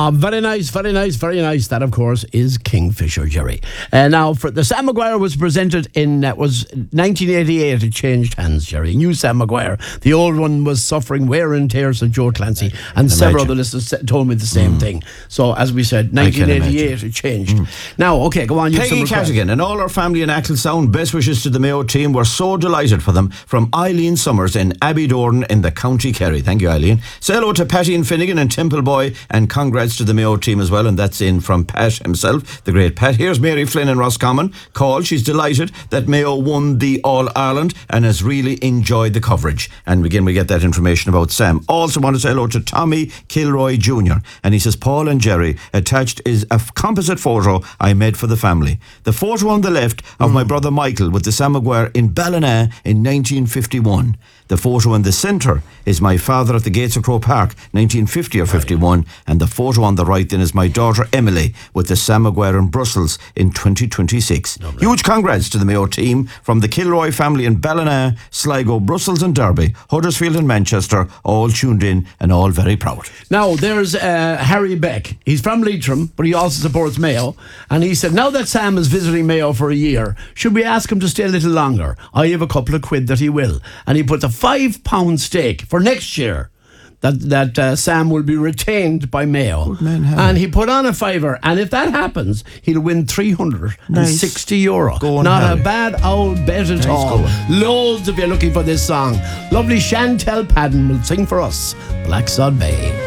Very nice, very nice, very nice. That, of course, is Kingfisher, Jerry. Now, for the Sam Maguire was presented in was 1988. It changed hands, Jerry. New Sam Maguire. The old one was suffering wear and tear, said Joe Clancy, and several other listeners told me the same thing. So, as we said, 1988 it changed. Now, okay, go on. Peggy Cadigan and all our family in Acklesound, best wishes to the Mayo team. We're so delighted for them. From Eileen Summers in Abbeydoran in the County Kerry. Thank you, Eileen. Say hello to Patty and Finnegan and Templeboy, and congrats to the Mayo team as well. And that's in from Pat himself, the great Pat. Here's Mary Flynn in Roscommon. Call. She's delighted that Mayo won the All-Ireland and has really enjoyed the coverage. And again, we get that information about Sam. Also want to say hello to Tommy Kilroy Jr. And he says, Paul and Jerry, attached is a composite photo I made for the family. The photo on the left of my brother Michael with the Sam Maguire in Ballina in 1951. The photo in the centre is my father at the gates of Croke Park, 1950 or 51. And the photo on the right then is my daughter Emily with the Sam Maguire in Brussels in 2026. Lovely. Huge congrats to the Mayo team from the Kilroy family in Ballina, Sligo, Brussels and Derby, Huddersfield and Manchester, all tuned in and all very proud. Now, there's Harry Beck. He's from Leitrim, but he also supports Mayo. And he said, now that Sam is visiting Mayo for a year, should we ask him to stay a little longer? I have a couple of quid that he will. And he puts a £5 stake for next year that Sam will be retained by Mayo. And he put on a fiver, and if that happens, he'll win €360. Not Harry. A bad old bet at all. Loads of you looking for this song. Lovely Chantel Padden will sing for us, Black Sod Bay.